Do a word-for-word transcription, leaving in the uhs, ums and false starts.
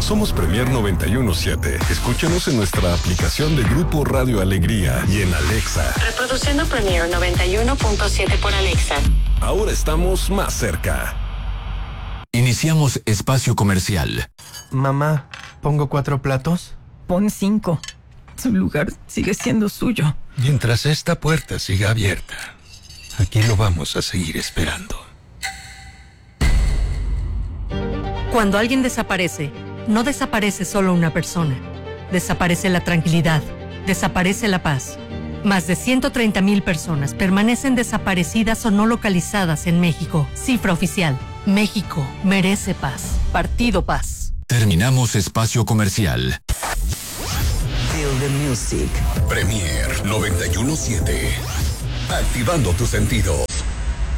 Somos Premier noventa y uno punto siete. Escúchanos en nuestra aplicación de Grupo Radio Alegría y en Alexa. Reproduciendo Premier noventa y uno punto siete por Alexa. Ahora estamos más cerca. Iniciamos espacio comercial. Mamá, ¿pongo cuatro platos? Pon cinco. Su lugar sigue siendo suyo. Mientras esta puerta siga abierta, aquí lo vamos a seguir esperando. Cuando alguien desaparece, no desaparece solo una persona. Desaparece la tranquilidad, desaparece la paz. Más de ciento treinta mil personas permanecen desaparecidas o no localizadas en México. Cifra oficial. México merece paz. Partido Paz. Terminamos espacio comercial. Feel the music. Premier noventa y uno punto siete. Activando tus sentidos.